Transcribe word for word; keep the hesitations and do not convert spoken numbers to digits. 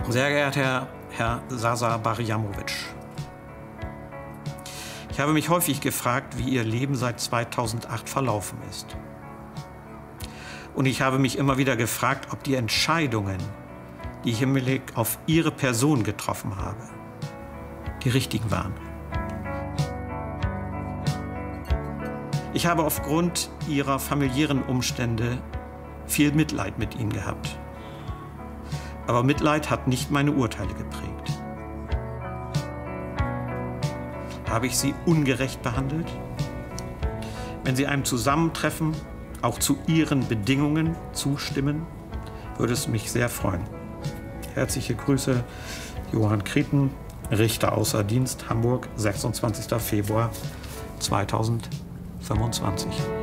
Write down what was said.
Sehr geehrter Herr, Herr Sasa Barjamovic, ich habe mich häufig gefragt, wie Ihr Leben seit zweitausendacht verlaufen ist. Und ich habe mich immer wieder gefragt, ob die Entscheidungen, die ich im Blick auf Ihre Person getroffen habe, die richtigen waren. Ich habe aufgrund Ihrer familiären Umstände viel Mitleid mit Ihnen gehabt. Aber Mitleid hat nicht meine Urteile geprägt. Habe ich Sie ungerecht behandelt? Wenn Sie einem Zusammentreffen auch zu Ihren Bedingungen zustimmen, würde es mich sehr freuen. Herzliche Grüße, Johann Krieten, Richter außer Dienst, Hamburg, sechsundzwanzigster Februar zweitausendfünfundzwanzig.